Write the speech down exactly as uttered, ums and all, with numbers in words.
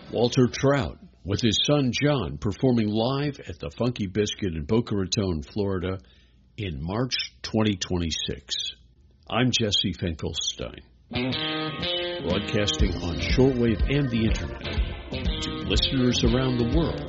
Walter Trout with his son John performing live at the Funky Biscuit in Boca Raton, Florida in March twenty twenty-six. I'm Jesse Finkelstein, broadcasting on shortwave and the internet to listeners around the world